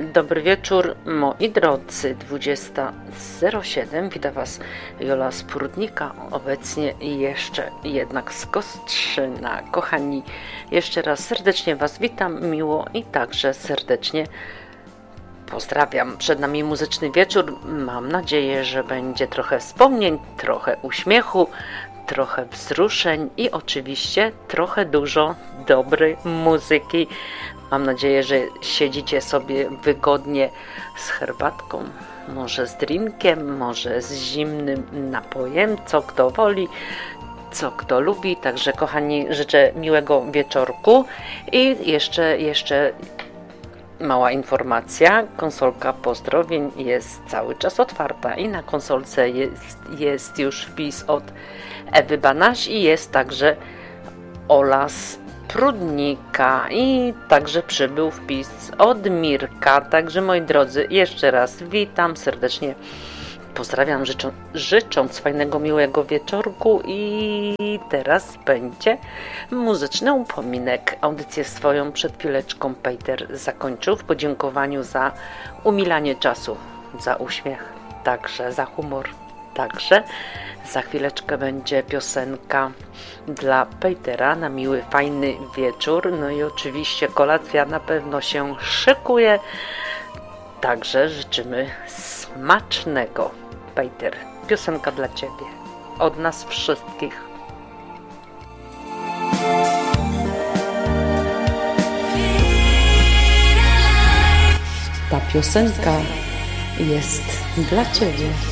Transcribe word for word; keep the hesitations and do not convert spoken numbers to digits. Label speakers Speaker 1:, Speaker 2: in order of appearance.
Speaker 1: Dobry wieczór, moi drodzy, dwudziesta zero siedem, witam Was Jola z Prudnika, obecnie jeszcze jednak z Kostrzyna. Kochani, jeszcze raz serdecznie Was witam, miło i także serdecznie pozdrawiam. Przed nami muzyczny wieczór, mam nadzieję, że będzie trochę wspomnień, trochę uśmiechu, trochę wzruszeń i oczywiście trochę dużo dobrej muzyki. Mam nadzieję, że siedzicie sobie wygodnie z herbatką, może z drinkiem, może z zimnym napojem, co kto woli, co kto lubi. Także kochani, życzę miłego wieczorku i jeszcze, jeszcze mała informacja. Konsolka pozdrowień jest cały czas otwarta i na konsolce jest, jest już wpis od Ewy Banaś i jest także Ola z Prudnika i także przybył wpis od Mirka. Także moi drodzy, jeszcze raz witam serdecznie, pozdrawiam, życzą, życząc fajnego, miłego wieczorku i teraz będzie muzyczny upominek. Audycję swoją przed chwileczką Peter zakończył w podziękowaniu za umilanie czasu, za uśmiech, także za humor. Także za chwileczkę będzie piosenka dla Petera na miły, fajny wieczór. No i oczywiście kolacja na pewno się szykuje. Także życzymy smacznego. Peter, piosenka dla Ciebie. Od nas wszystkich. Ta piosenka jest dla Ciebie.